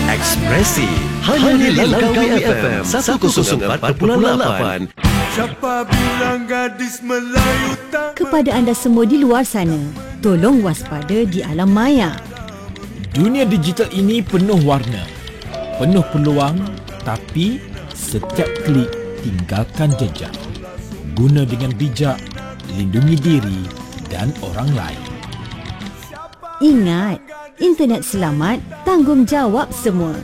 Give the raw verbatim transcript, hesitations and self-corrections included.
Ekspresi hanya di Langkawi F M seratus empat puluh lapan. Siapa bilang gadis Melayu tak... Kepada anda semua di luar sana, tolong waspada di alam maya. Dunia digital ini penuh warna, penuh peluang, tapi setiap klik tinggalkan jejak. Guna dengan bijak, lindungi diri dan orang lain. Ingat, internet selamat, tanggungjawab semua.